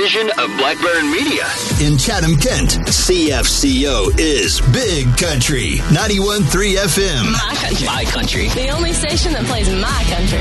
division of Blackburn Media. In Chatham-Kent, CFCO is Big Country, 91.3 FM. My country. My country. The only station that plays my country.